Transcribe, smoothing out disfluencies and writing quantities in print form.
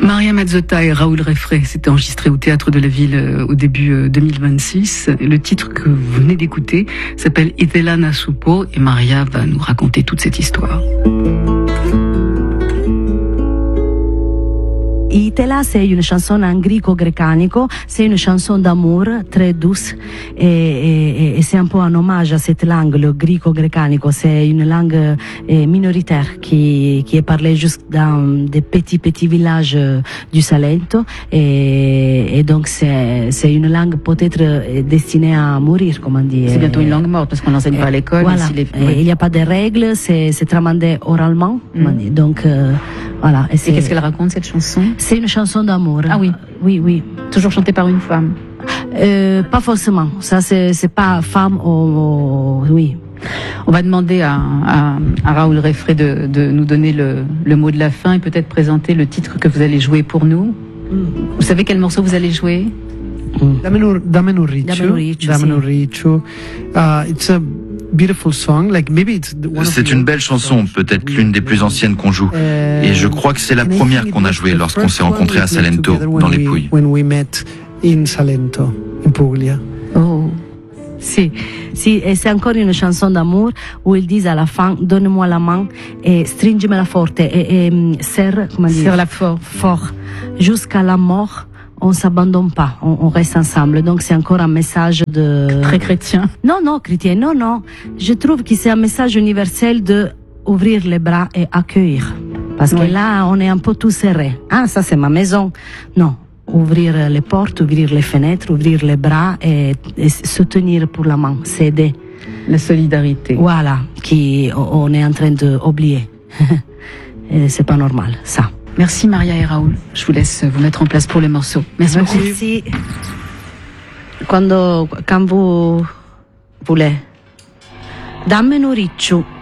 Maria Mazzotta et Raoul Refré s'étaient enregistrés au Théâtre de la Ville au début 2026. Le titre que vous venez d'écouter s'appelle Itela na Supo et Maria va nous raconter toute cette histoire. Itela, c'est une chanson en gréco-grécanico, c'est une chanson d'amour très douce et c'est un peu un hommage à cette langue, le gréco-grécanico. C'est une langue minoritaire qui est parlée juste dans des petits villages du Salento et donc c'est une langue peut-être destinée à mourir, comme on dit. C'est bientôt une langue morte parce qu'on n'enseigne pas à l'école. Voilà. Il n'y a pas de règles, c'est tramandé oralement, donc voilà. Et qu'est-ce qu'elle raconte cette chanson? C'est une chanson d'amour. Ah oui. Oui. Toujours chantée par une femme. Pas forcément. Ça, c'est pas femme ou oui. On va demander à Raoul Refré de nous donner le mot de la fin et peut-être présenter le titre que vous allez jouer pour nous. Vous savez quel morceau vous allez jouer? Damen un riccio. It's a beautiful song. C'est une belle chanson, peut-être l'une des plus anciennes qu'on joue. Et je crois que c'est la première qu'on a jouée lorsqu'on s'est rencontrés à Salento, dans les Pouilles. When we met in Salento, in Puglia. Oh. Si, et c'est encore une chanson d'amour où ils disent à la fin, donne-moi la main et stringimela forte et serre-la fort. Jusqu'à la mort. On s'abandonne pas, on reste ensemble. Donc c'est encore un message de... Très chrétien. Non, chrétien, non. Je trouve que c'est un message universel de ouvrir les bras et accueillir. Parce que là, on est un peu tout serré. Ah, ça c'est ma maison. Non, ouvrir les portes, ouvrir les fenêtres, ouvrir les bras et soutenir pour la main, s'aider. La solidarité. Voilà, on est en train d'oublier. Et c'est pas normal, ça. Merci Maria et Raoul. Je vous laisse vous mettre en place pour le morceau. Merci beaucoup. Merci. Quand vous voulez. Dammi un riccio.